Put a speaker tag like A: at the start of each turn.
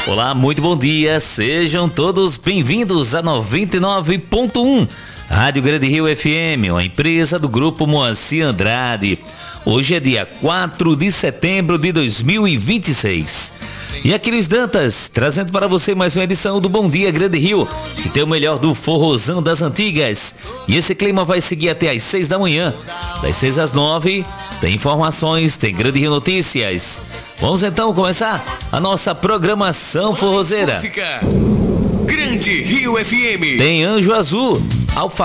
A: Olá, muito bom dia, sejam todos bem-vindos a 99.1 Rádio Grande Rio FM, uma empresa do Grupo Moacir Andrade. Hoje é dia 4 de setembro de 2026. E Aquiles Dantas, trazendo para você mais uma edição do Bom Dia Grande Rio, que tem o melhor do forrozão das antigas. E esse clima vai seguir até às 6 da manhã. Das 6 às 9, tem informações, tem Grande Rio Notícias. Vamos então começar a nossa programação forrozeira.
B: Música Grande Rio FM.
A: Tem Anjo Azul, Alfa